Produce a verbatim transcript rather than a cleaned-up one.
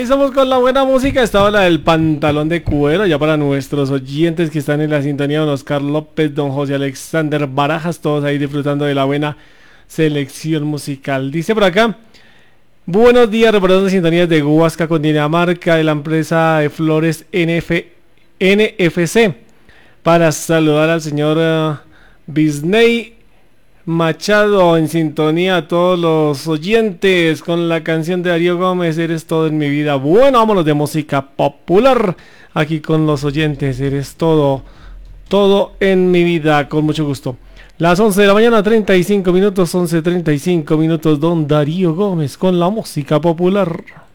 Ahí estamos con la buena música. Estaba la del pantalón de cuero. Ya para nuestros oyentes que están en la sintonía, don Oscar López, don José Alexander Barajas, todos ahí disfrutando de la buena selección musical. Dice por acá: buenos días, reportando sintonías de Huasca con Dinamarca, de la empresa de Flores N F, N F C, para saludar al señor uh, Bisney Machado, en sintonía a todos los oyentes con la canción de Darío Gómez, Eres todo en mi vida. Bueno, vámonos de música popular aquí con los oyentes. Eres todo, todo en mi vida, con mucho gusto. Las once de la mañana, treinta y cinco minutos, once treinta y cinco minutos, don Darío Gómez con la música popular.